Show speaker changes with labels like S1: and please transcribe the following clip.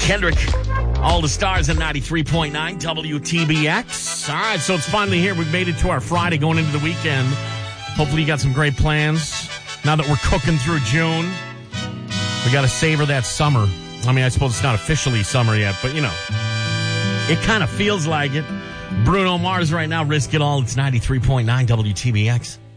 S1: Kendrick, all the stars at 93.9 WTBX. All right, so it's finally here. We've made it to our Friday going into the weekend. Hopefully you got some great plans. Now that we're cooking through June, we got to savor that summer. I mean, I suppose it's not officially summer yet, but, you know, it kind of feels like it. Bruno Mars right now, Risk It All. It's 93.9 WTBX.